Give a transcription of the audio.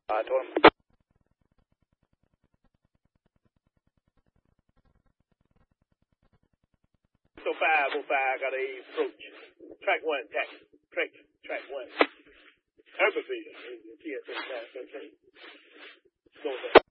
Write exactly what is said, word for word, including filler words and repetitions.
I told him. So five oh five got a approach. Track one, tax. Track, track one. Herberville. T S A nine thirteen. Go there.